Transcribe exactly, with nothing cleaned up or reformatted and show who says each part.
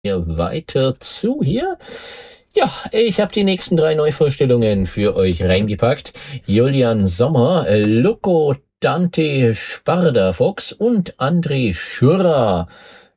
Speaker 1: wir weiter zu hier. Ja, ich habe die nächsten drei Neuvorstellungen für euch reingepackt. Julian Sommer, Loco Dante Sparda Fox und André Schürrer.